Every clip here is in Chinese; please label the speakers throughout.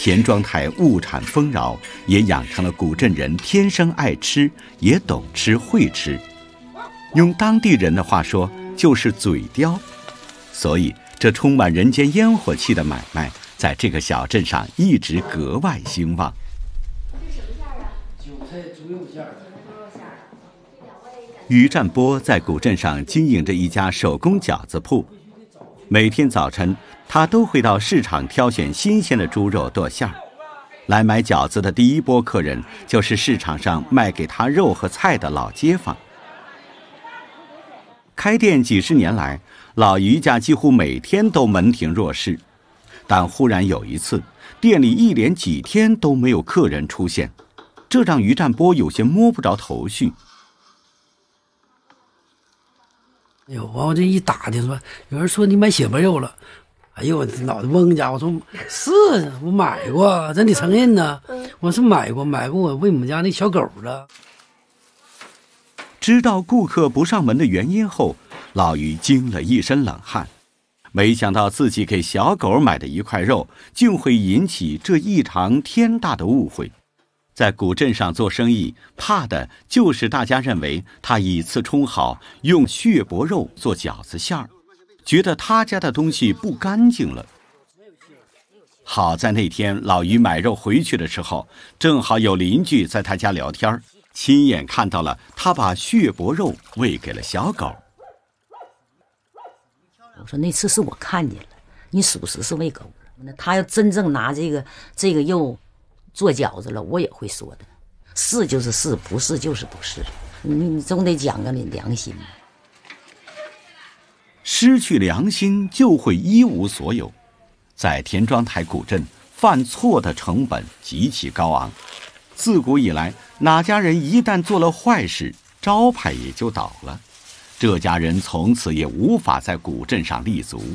Speaker 1: 田庄台物产丰饶，也养成了古镇人天生爱吃，也懂吃会吃。用当地人的话说，就是嘴刁。所以这充满人间烟火气的买卖，在这个小镇上一直格外兴旺。
Speaker 2: 这什么馅啊？
Speaker 3: 韭菜猪肉馅。
Speaker 1: 于占波在古镇上经营着一家手工饺子铺，每天早晨他都会到市场挑选新鲜的猪肉剁馅儿。来买饺子的第一波客人就是市场上卖给他肉和菜的老街坊。开店几十年来，老于家几乎每天都门庭若市，但忽然有一次，店里一连几天都没有客人出现，这让于占波有些摸不着头绪。
Speaker 3: 哎呦，完我这一打听说，有人说你买血白肉了，哎呦，我脑袋嗡家伙，我说是我买过，这你承认呢？我是买过，我喂我们家那小狗了。
Speaker 1: 知道顾客不上门的原因后，老于惊了一身冷汗，没想到自己给小狗买的一块肉，竟会引起这一场天大的误会。在古镇上做生意，怕的就是大家认为他以次充好，用血脖肉做饺子馅儿，觉得他家的东西不干净了。好在那天老于买肉回去的时候，正好有邻居在他家聊天，亲眼看到了他把血脖肉喂给了小狗。
Speaker 4: 我说那次是我看见了，你属实是喂狗了。他要真正拿这个肉做饺子了，我也会说的，是就是是，不是就是不是，你总得讲个你良心。
Speaker 1: 失去良心就会一无所有。在田庄台古镇，犯错的成本极其高昂。自古以来，哪家人一旦做了坏事，招牌也就倒了，这家人从此也无法在古镇上立足。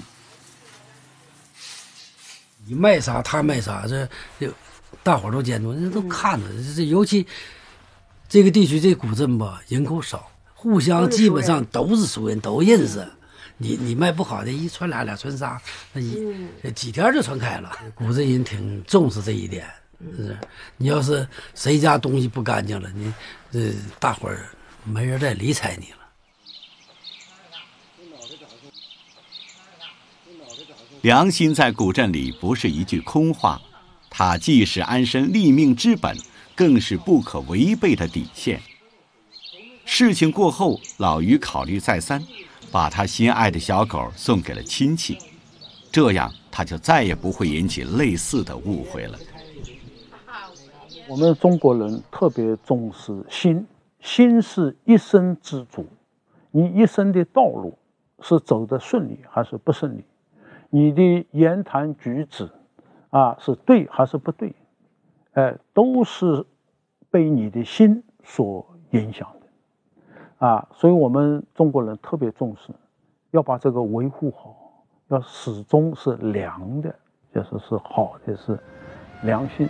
Speaker 3: 你卖啥他卖啥，这大伙都监督，人都看着。这尤其这个地区这古镇吧，人口少，互相基本上都是熟人，都认识。你卖不好的，一传俩，俩传仨，那几天就传开了。古镇人挺重视这一点，是你要是谁家东西不干净了，你大伙儿没人再理睬你了。
Speaker 1: 良心在古镇里不是一句空话，它既是安身立命之本，更是不可违背的底线。事情过后，老于考虑再三，把他心爱的小狗送给了亲戚，这样他就再也不会引起类似的误会了。
Speaker 5: 我们中国人特别重视心，心是一生之主，你一生的道路是走得顺利还是不顺利，你的言谈举止是对还是不对，都是被你的心所影响的所以我们中国人特别重视，要把这个维护好，要始终是良的，就是好的，是良心。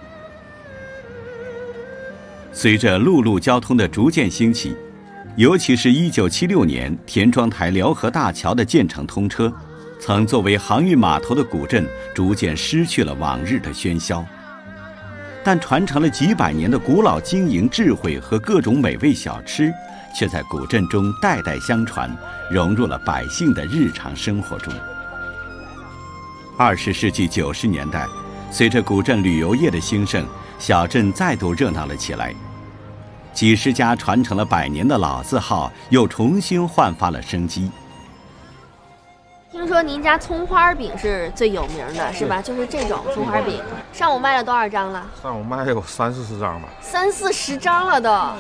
Speaker 1: 随着陆路交通的逐渐兴起，尤其是1976年田庄台辽河大桥的建成通车，曾作为航运码头的古镇逐渐失去了往日的喧嚣，但传承了几百年的古老经营智慧和各种美味小吃，却在古镇中代代相传，融入了百姓的日常生活中。20世纪90年代，随着古镇旅游业的兴盛，小镇再度热闹了起来。几十家传承了100年的老字号又重新焕发了生机。
Speaker 2: 听说您家葱花饼是最有名的，是吧？就是这种葱花饼，上午卖了多少张了？
Speaker 6: 上午卖有30-40张吧。
Speaker 2: 30-40张了都。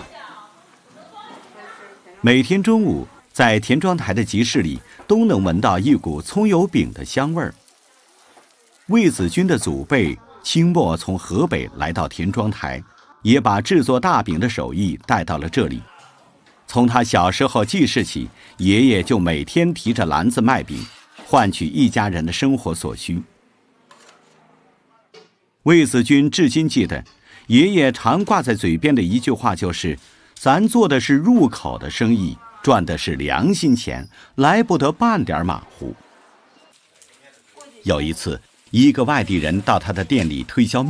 Speaker 1: 每天中午，在田庄台的集市里，都能闻到一股葱油饼的香味儿。魏子君的祖辈清末从河北来到田庄台，也把制作大饼的手艺带到了这里。从他小时候记事起，爷爷就每天提着篮子卖饼，换取一家人的生活所需。魏子君至今记得，爷爷常挂在嘴边的一句话就是：“咱做的是入口的生意，赚的是良心钱，来不得半点马虎。”有一次，一个外地人到他的店里推销